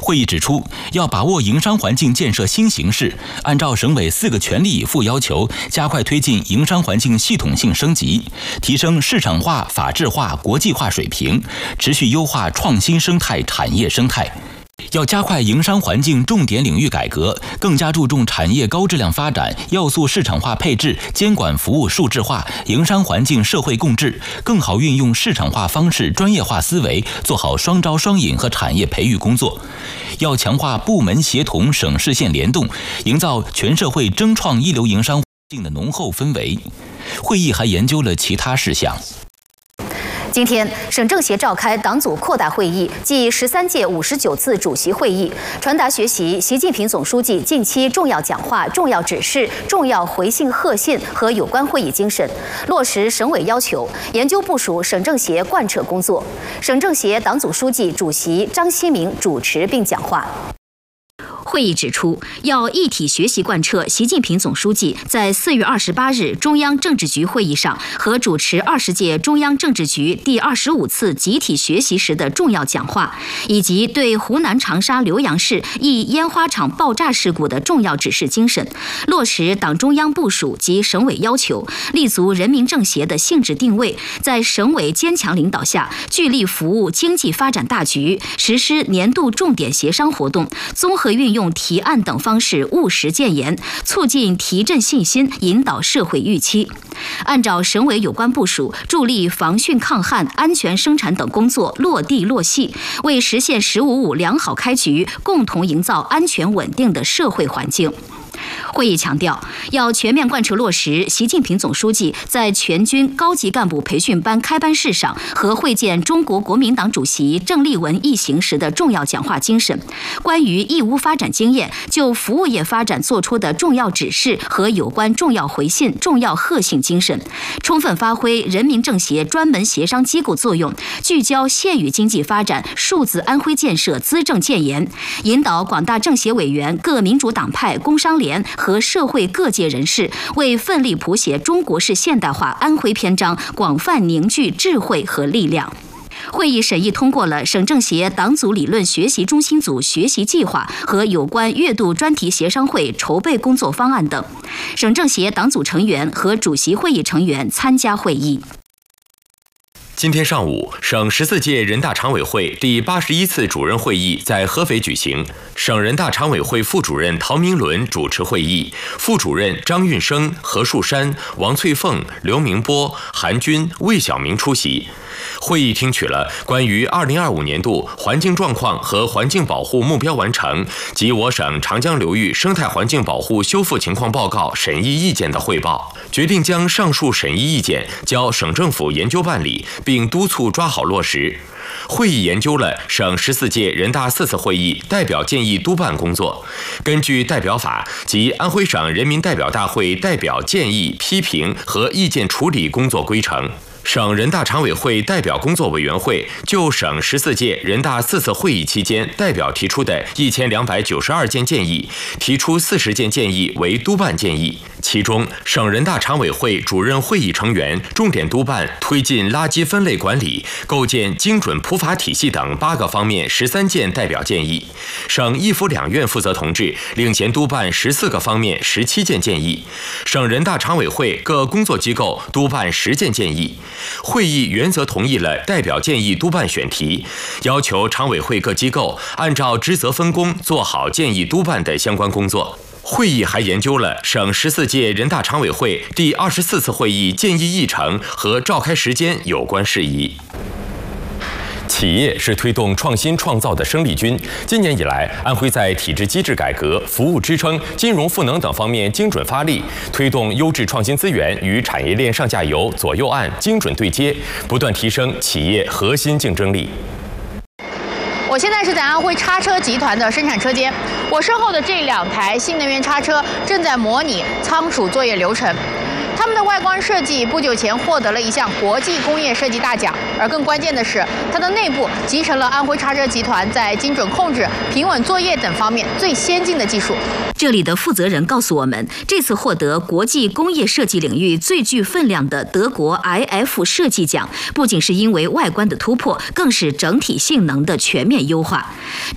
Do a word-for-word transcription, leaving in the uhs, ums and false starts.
会议指出，要把握营商环境建设新形势，按照省委四个全力以赴要求，加快推进营商环境系统性升级，提升市场化、法治化、国际化水平，持续优化创新生态、产业生态。要加快营商环境重点领域改革，更加注重产业高质量发展，要素市场化配置、监管服务数字化、营商环境社会共治，更好运用市场化方式、专业化思维，做好双招双引和产业培育工作。要强化部门协同、省市县联动，营造全社会争创一流营商环境的浓厚氛围。会议还研究了其他事项。 今天，省政协召开党组扩大会议暨十三届五十九次主席会议，传达学习习近平总书记近期重要讲话、重要指示、重要回信贺信和有关会议精神，落实省委要求，研究部署省政协贯彻工作。省政协党组书记、主席张希明主持并讲话。 会议指出，要一体学习贯彻习近平总书记在四月二十八日中央政治局会议上和主持二十届中央政治局第二十五次集体学习时的重要讲话，以及对湖南长沙浏阳市一烟花厂爆炸事故的重要指示精神，落实党中央部署及省委要求，立足人民政协的性质定位，在省委坚强领导下，聚力服务经济发展大局，实施年度重点协商活动，综合运用用提案等方式务实建言，促进提振信心，引导社会预期。按照省委有关部署，助力防汛抗旱、安全生产等工作落地落细，为实现“十五五”良好开局，共同营造安全稳定的社会环境。会议强调，要全面贯彻落实习近平总书记在全军高级干部培训班开班式上和会见中国国民党主席郑丽文一行时的重要讲话精神，关于义乌发展经验就服务业发展作出的重要指示和有关重要回信、重要贺信精神，充分发挥人民政协专门协商机构作用，聚焦县域经济发展、数字安徽建设资政建言，引导广大政协委员、各民主党派、工商联和社会各界人士为奋力谱写中国式现代化安徽篇章广泛凝聚智慧和力量。会议审议通过了省政协党组理论学习中心组学习计划和有关月度专题协商会筹备工作方案等。省政协党组成员和主席会议成员参加会议。 今天上午，省十四届人大常委会第八十一次主任会议在合肥举行。省人大常委会副主任陶明伦主持会议，副主任张运生、何树山、王翠凤、刘明波、韩军、魏晓明出席。会议听取了关于二零二五年度环境状况和环境保护目标完成及我省长江流域生态环境保护修复情况报告审议意见的汇报，决定将上述审议意见交省政府研究办理，并督促抓好落实。会议研究了省十四届人大四次会议代表建议督办工作，根据代表法及安徽省人民代表大会代表建议、批评和意见处理工作规程。省人大常委会代表工作委员会就省十四届人大四次会议期间代表提出的一千两百九十二件建议，提出四十件建议为督办建议。其中，省人大常委会主任会议成员重点督办推进垃圾分类管理、构建精准普法体系等八个方面十三件代表建议。省一府两院负责同志领衔督办十四个方面十七件建议。省人大常委会各工作机构督办十件建议。会议原则同意了代表建议督办选题，要求常委会各机构按照职责分工做好建议督办的相关工作。会议还研究了省十四届人大常委会第二十四次会议建议议程和召开时间有关事宜。企业是推动创新创造的生力军。今年以来，安徽在体制机制改革、服务支撑、金融赋能等方面精准发力，推动优质创新资源与产业链上下游左右岸精准对接，不断提升企业核心竞争力。 我现在是在安徽叉车集团的生产车间，我身后的这两台新能源叉车正在模拟仓储作业流程。他们的外观设计不久前获得了一项国际工业设计大奖，而更关键的是，它的内部集成了安徽叉车集团在精准控制、平稳作业等方面最先进的技术。 这里的负责人告诉我们，这次获得国际工业设计领域最具分量的德国 I F 设计奖，不仅是因为外观的突破，更是整体性能的全面优化。